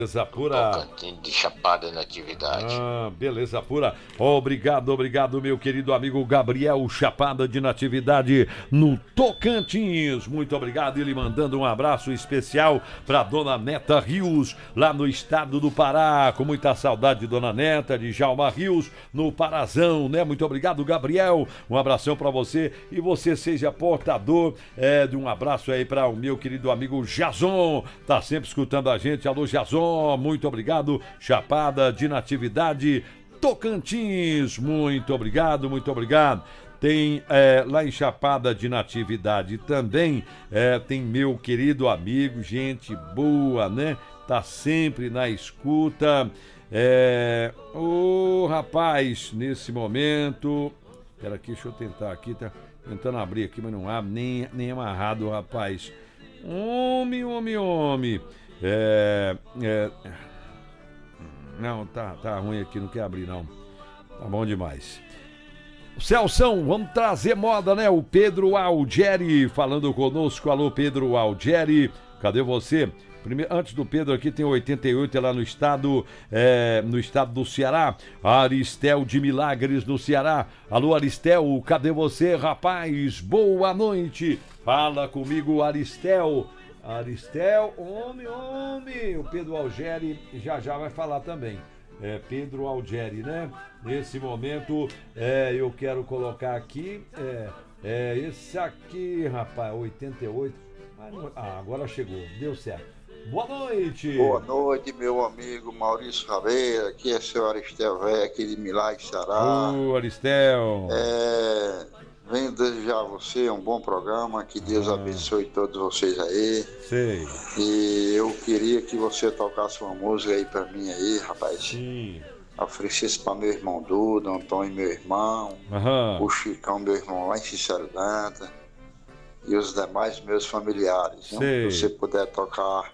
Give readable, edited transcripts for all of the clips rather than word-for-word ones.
Beleza pura. Tocantins de Chapada Natividade. Beleza pura. Obrigado, meu querido amigo Gabriel Chapada de Natividade no Tocantins. Muito obrigado. Ele mandando um abraço especial para Dona Neta Rios, lá no estado do Pará. Com muita saudade de Dona Neta, de Djalma Rios, no Parazão, né? Muito obrigado, Gabriel. Um abração para você e você seja portador de um abraço aí para o meu querido amigo Jason. Tá sempre escutando a gente. Alô, Jason. Muito obrigado, Chapada de Natividade, Tocantins, muito obrigado. Tem lá em Chapada de Natividade também, tem meu querido amigo, gente boa, né? Tá sempre na escuta. Rapaz, nesse momento, espera aqui, deixa eu tentar aqui, tá tentando abrir aqui, mas não abre, nem amarrado, rapaz. Homem. Não, tá ruim aqui, não quer abrir não. Tá bom demais. Celção, vamos trazer moda, né? O Pedro Algeri falando conosco. Alô, Pedro Algeri, cadê você? Primeiro, antes do Pedro aqui tem 88 lá no estado do Ceará. Aristel de Milagres no Ceará. Alô, Aristel, cadê você, rapaz? Boa noite. Fala comigo, Aristel, homem, o Pedro Algeri já vai falar também. Pedro Algeri, né? Nesse momento, eu quero colocar aqui, esse aqui, rapaz, 88. Agora chegou, deu certo. Boa noite. Boa noite, meu amigo Maurício Raveira, aqui é seu Aristel Velho, aqui de Milagres, Ceará. Ô, Aristel. Venho desejar a você um bom programa, que Deus abençoe todos vocês aí. Sei. E eu queria que você tocasse uma música aí pra mim aí, rapaz. Sim. Oferecesse pra meu irmão Duda, Antônio, meu irmão, o Chicão, meu irmão lá em Sinceridade, e os demais meus familiares. Se você puder tocar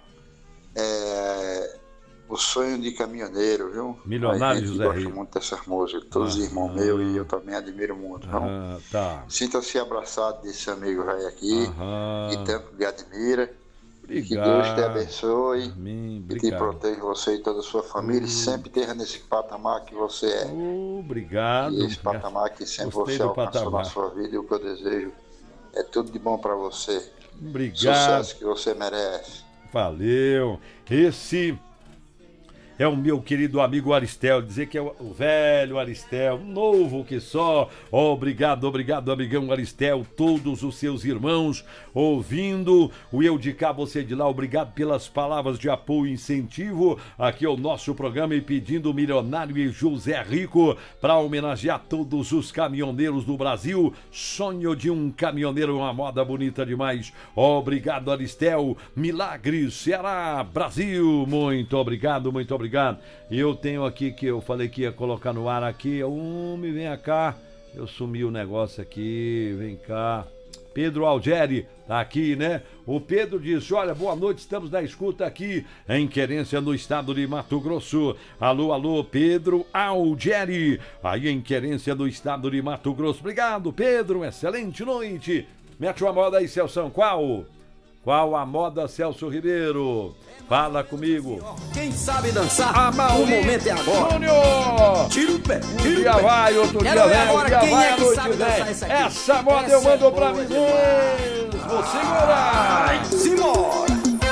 O Sonho de Caminhoneiro, viu? Milionário José Rio. Eu gosto muito dessas músicas, todos os irmãos meus, e eu também admiro muito. Tá. Sinta-se abraçado desse amigo velho aqui, que tanto lhe admira. Obrigado. Que Deus te abençoe. Amém. E te proteja você e toda a sua família, e sempre esteja nesse patamar que você é. Obrigado. E esse patamar que sempre Gostei você do alcançou patamar. na sua vida, e o que eu desejo é tudo de bom para você. Obrigado. Sucesso que você merece. Valeu. Esse é o meu querido amigo Aristel, dizer que é o velho Aristel, novo que só. Obrigado, amigão Aristel, todos os seus irmãos ouvindo o Eu de Cá, você de lá. Obrigado pelas palavras de apoio e incentivo aqui ao nosso programa, e pedindo o Milionário e José Rico para homenagear todos os caminhoneiros do Brasil. Sonho de um caminhoneiro, uma moda bonita demais. Obrigado, Aristel. Milagres, Ceará, Brasil. Muito obrigado. E eu tenho aqui, que eu falei que ia colocar no ar aqui, vem cá, eu sumi o negócio aqui, vem cá. Pedro Algeri tá aqui, né? O Pedro disse: olha, boa noite, estamos na escuta aqui em Querência, no estado de Mato Grosso. Alô, Pedro Algeri, aí em Querência, no estado de Mato Grosso. Obrigado, Pedro, excelente noite. Mete uma moda aí, Celção, qual a moda, Celso Ribeiro? Fala comigo. Quem sabe dançar, o momento é agora. Júnior! Tira o pé, Um dia vai, outro dia vem, um dia vai, a noite vem. Essa moda eu mando pra mim mesmo. Vou segurar.